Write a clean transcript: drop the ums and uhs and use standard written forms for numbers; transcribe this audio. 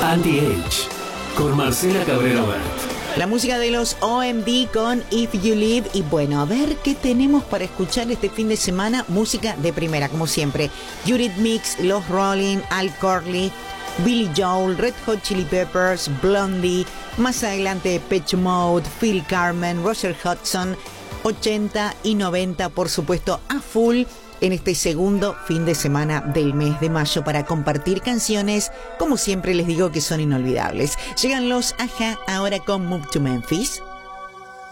Anti-Age, con Marcela Cabrera Bert. La música de los OMD con If You Live. Y bueno, a ver qué tenemos para escuchar este fin de semana. Música de primera, como siempre. Eurythmics, Los Rolling, Al Corley, Billy Joel, Red Hot Chili Peppers, Blondie. Más adelante Depeche Mode, Phil Carmen, Roger Hodgson. 80 y 90, por supuesto, a full en este segundo fin de semana del mes de mayo para compartir canciones, como siempre les digo, que son inolvidables. Llegan los Aja ahora con Move to Memphis.